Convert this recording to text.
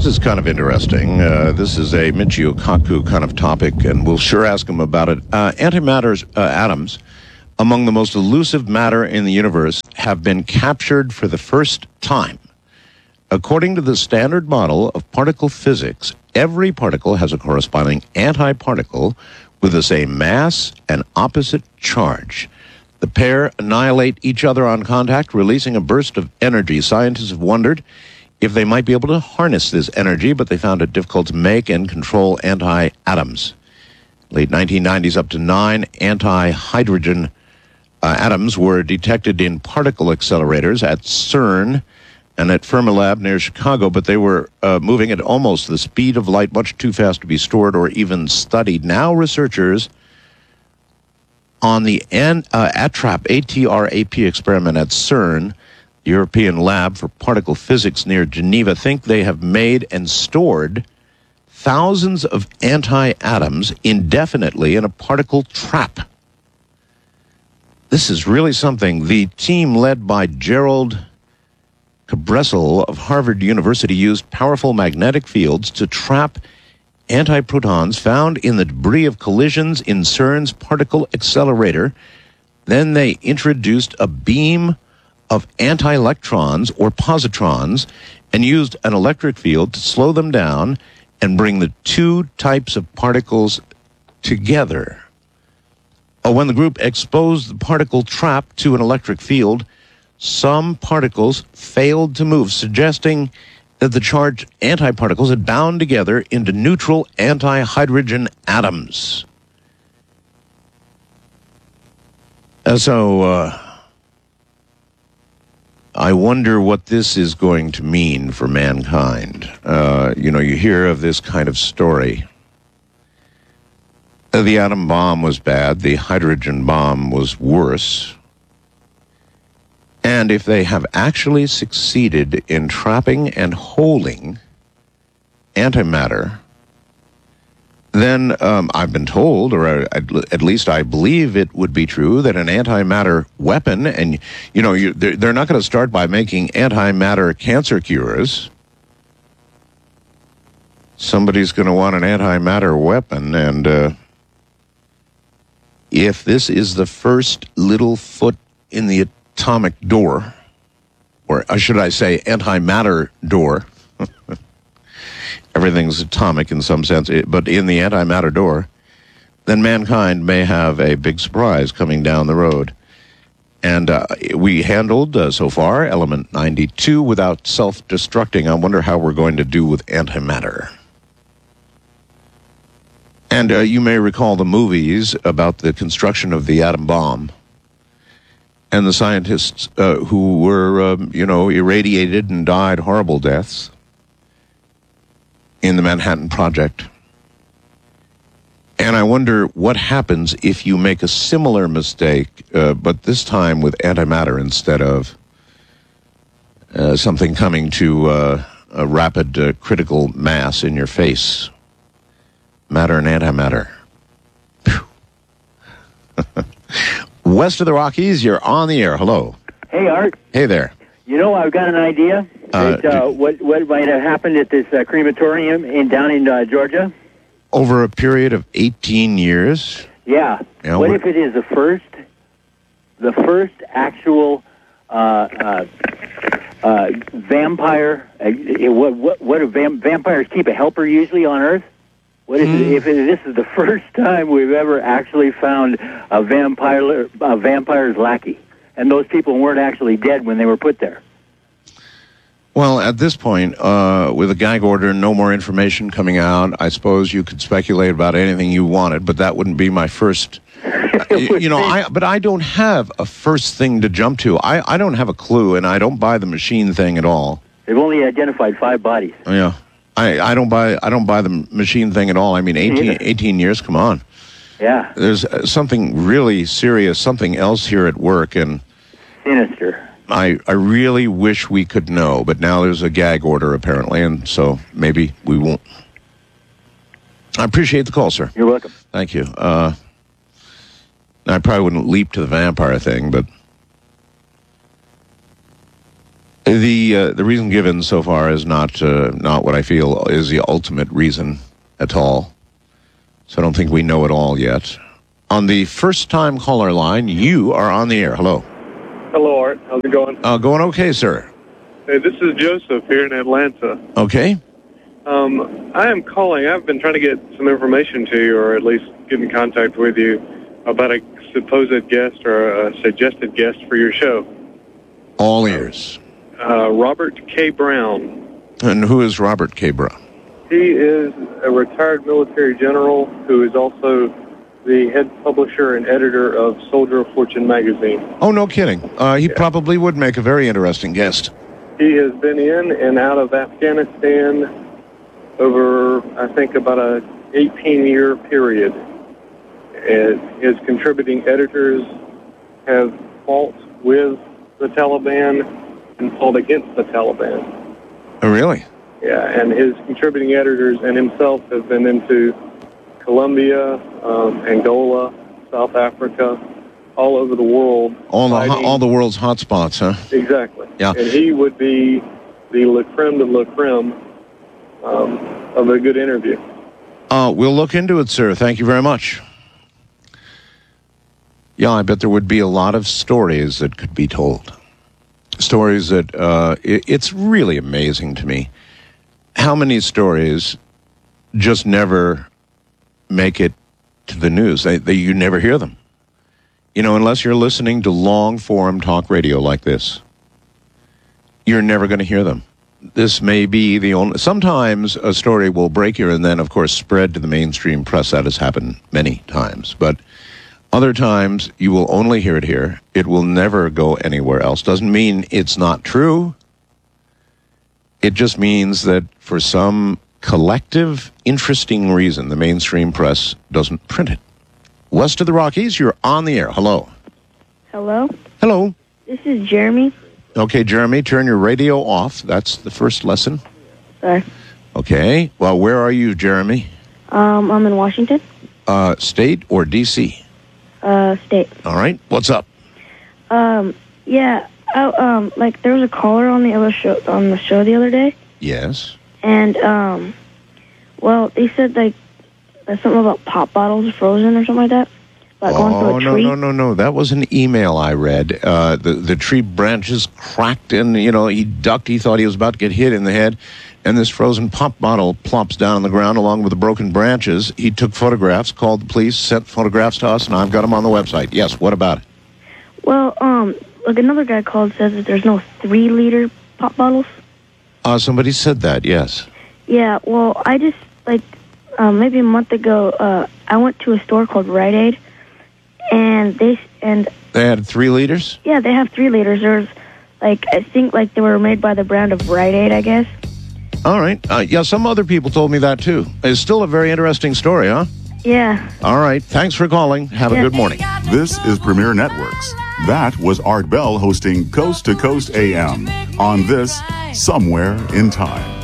is kind of interesting. This is a Michio Kaku kind of topic, and we'll sure ask him about it. Antimatter atoms, among the most elusive matter in the universe, have been captured for the first time. According to the standard model of particle physics, every particle has a corresponding antiparticle with the same mass and opposite charge. The pair annihilate each other on contact, releasing a burst of energy. Scientists have wondered if they might be able to harness this energy, but they found it difficult to make and control anti-atoms. Late 1990s, up to 9 anti-hydrogen atoms were detected in particle accelerators at CERN and at Fermilab near Chicago, but they were moving at almost the speed of light, much too fast to be stored or even studied. Now researchers on the ATRAP, ATRAP experiment at CERN, the European Lab for Particle Physics near Geneva, think they have made and stored thousands of anti-atoms indefinitely in a particle trap. This is really something. The team led by Gerald Cabressel of Harvard University used powerful magnetic fields to trap antiprotons found in the debris of collisions in CERN's particle accelerator. Then they introduced a beam of anti-electrons or positrons and used an electric field to slow them down and bring the two types of particles together. When the group exposed the particle trap to an electric field, some particles failed to move, suggesting that the charged antiparticles had bound together into neutral anti-hydrogen atoms. I wonder what this is going to mean for mankind. You hear of this kind of story. The atom bomb was bad. The hydrogen bomb was worse. And if they have actually succeeded in trapping and holding antimatter, then I've been told, or at least I believe it would be true, that an antimatter weapon, and they're not going to start by making antimatter cancer cures. Somebody's going to want an antimatter weapon, and if this is the first little foot in the atomic door, or should I say antimatter door, everything's atomic in some sense, but in the antimatter door, then mankind may have a big surprise coming down the road. And we handled, so far, element 92 without self-destructing. I wonder how we're going to do with antimatter. And you may recall the movies about the construction of the atom bomb and the scientists who were, irradiated and died horrible deaths in the Manhattan Project. And I wonder what happens if you make a similar mistake, but this time with antimatter instead of something coming to a rapid critical mass in your face. Matter and antimatter. West of the Rockies, you're on the air. Hello. Hey, Art. Hey there. I've got an idea. What might have happened at this crematorium down in Georgia? Over a period of 18 years? Yeah. What if it is the first actual vampire? What do vampires keep a helper usually on Earth? What is it, if this is the first time we've ever actually found a vampire's lackey, and those people weren't actually dead when they were put there? Well, at this point, with a gag order, no more information coming out, I suppose you could speculate about anything you wanted, but that wouldn't be my first. But I don't have a first thing to jump to. I don't have a clue, and I don't buy the machine thing at all. They've only identified 5 bodies. Yeah. I don't buy the machine thing at all. I mean, 18 years, come on. Yeah. There's something really serious, something else here at work, and sinister. I really wish we could know, but now there's a gag order apparently, and so maybe we won't. I appreciate the call, sir. You're welcome. Thank you. I probably wouldn't leap to the vampire thing, but The reason given so far is not what I feel is the ultimate reason at all. So I don't think we know it all yet. On the first-time caller line, you are on the air. Hello. Hello, Art. How's it going? Going okay, sir. Hey, this is Joseph here in Atlanta. Okay. I am calling. I've been trying to get some information to you, or at least get in contact with you, about a supposed guest or a suggested guest for your show. All ears. Robert K. Brown. And who is Robert K. Brown? He is a retired military general who is also the head publisher and editor of Soldier of Fortune magazine. Oh, no kidding. He probably would make a very interesting guest. He has been in and out of Afghanistan over, I think, about a 18-year period. And his contributing editors have fought with the Taliban and fought against the Taliban. Oh, really? Yeah, and his contributing editors and himself have been into Colombia, Angola, South Africa, all over the world. All the world's hot spots, huh? Exactly. Yeah. And he would be the la creme de la creme of a good interview. We'll look into it, sir. Thank you very much. Yeah, I bet there would be a lot of stories that could be told. Stories that, it's really amazing to me how many stories just never make it to the news. You never hear them. You know, unless you're listening to long-form talk radio like this, you're never going to hear them. This may be the only... Sometimes a story will break here and then, of course, spread to the mainstream press. That has happened many times. But other times, you will only hear it here. It will never go anywhere else. Doesn't mean it's not true. It just means that for some collective, interesting reason, the mainstream press doesn't print it. West of the Rockies, you're on the air. Hello. Hello? Hello. This is Jeremy. Okay, Jeremy, turn your radio off. That's the first lesson. Sorry. Okay. Well, where are you, Jeremy? I'm in Washington. State or D.C.? State. All right. What's up? Yeah. There was a caller on the show the other day. Yes. And, they said, something about pop bottles frozen or something like that. About going through a tree. No. That was an email I read. The tree branches cracked and, he ducked. He thought he was about to get hit in the head. And this frozen pop bottle plops down on the ground along with the broken branches. He took photographs, called the police, sent photographs to us, and I've got them on the website. Yes, what about it? Well, another guy called says that there's no 3-liter pop bottles. Somebody said that, yes. Yeah, well, I just, maybe a month ago, I went to a store called Rite Aid, and they had 3 liters? Yeah, they have 3 liters. There's, I think, they were made by the brand of Rite Aid, I guess. All right. Yeah, some other people told me that, too. It's still a very interesting story, huh? Yeah. All right. Thanks for calling. Have a good morning. This is Premier Networks. That was Art Bell hosting Coast to Coast AM on this Somewhere in Time.